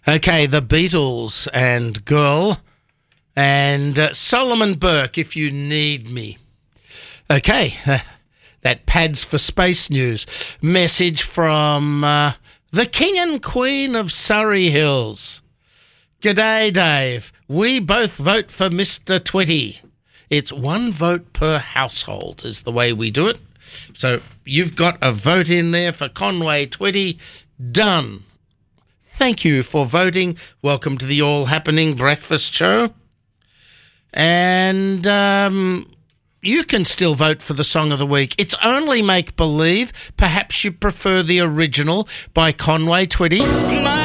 Okay, the Beatles and Girl, and Solomon Burke, If You Need Me. Okay, that pads for space news. Message from the King and Queen of Surrey Hills. G'day, Dave. We both vote for Mr. Twitty. It's one vote per household is the way we do it. So you've got a vote in there for Conway Twitty. Done. Thank you for voting. Welcome to the All Happening Breakfast Show. And you can still vote for the Song of the Week. It's only make-believe. Perhaps you prefer the original by Conway Twitty.